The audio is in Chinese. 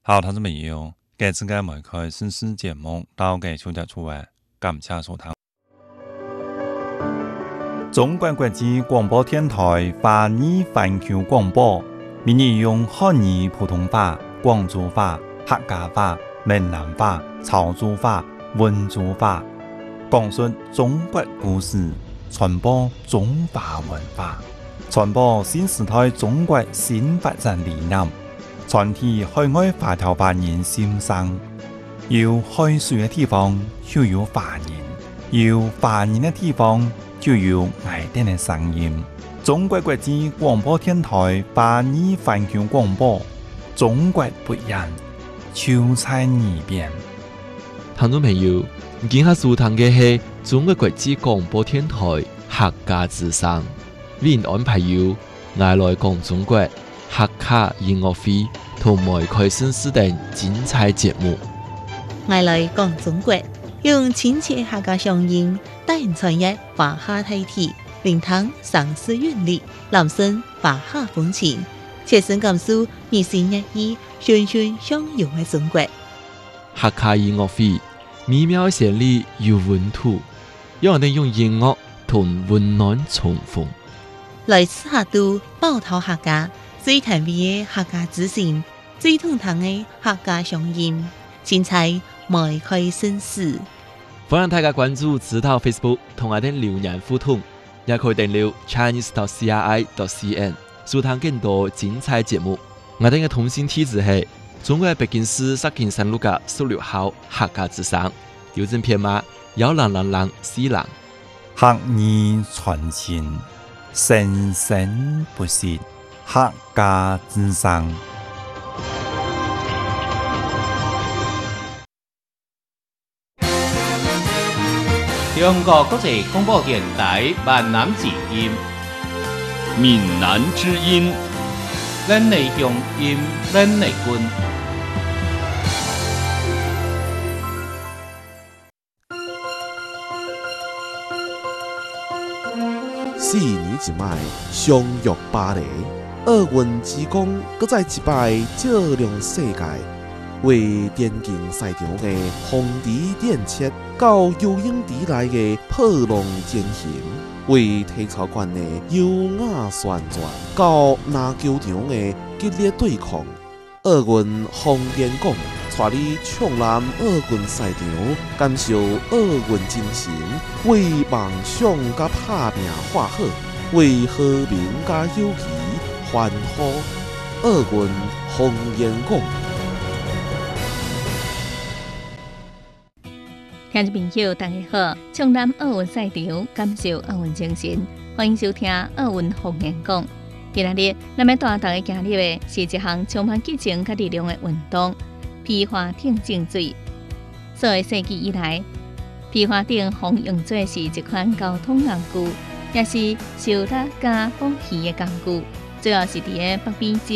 好，聽眾朋友，這次嘅梅開新詩節目到嘅小日出嘅，感謝收聽。中國國際廣播電台華語環球廣播，每日用漢語普通話、廣州話、客家話、閩南話、潮州話、溫州話，講述中國故事，傳播中華文化，傳播新時代中國新發展理念，傳遞海外華僑華人心聲。有海水嘅地方就有華人，有華人嘅地方就有愛哋嘅聲音。中國國際廣播電台華語環球廣播，中國不一樣，就在耳邊。 聽眾朋友，今下收聽嘅係中國國際廣播電台客家之聲，為您安排有愛來講中國客家音樂會同梅開新詩等精彩節目。 愛來講中國，用親切客家鄉音，帶人傳譯華夏大體，聆聽城市韻律，攬聲華夏風情，切身感受日新月異、循循相融嘅中國。 客家音樂會美妙旋律有溫度，讓我哋用音樂同溫暖重逢。 來自客都寶島客家最甜美嘅客家之聲，最通透嘅客家鄉音，精彩梅開新詩。 歡迎大家關注指導 Facebook 同我哋留言互動，也可以訂閱 chinese.cri.cn 收聽更多精彩節目。我哋嘅通訊地址係中國北京市石景山路嘅16號客家之聲，郵政編碼10004人。 客語傳情，生生不息，客家之聲。 中國國際廣播電台閩南之音， 閩南之音， 咱的鄉音，咱的根。 4年一擺，相約巴黎，奧運之光，擱再一擺照亮世界。為電競賽場的紅地電切，到游泳池內的破浪尖行；為體操館的優雅旋轉，到籃球場的激烈對抗。奧運紅點廣，帶你暢覽奧運賽場，感受奧運精神，為夢想甲打拼畫好，為和平甲友誼歡呼。奧運紅點廣。 聽眾朋友，大家好！暢覽奧運賽場，感受奧運精神，歡迎收聽奧運紅顏講。今日咱要帶大家行入的是一項充滿激情和力量的運動——皮划艇競賽。數個世紀以來，皮划艇常用作是一款交通工具，也是受力加補魚的工具，主要是佇個北美洲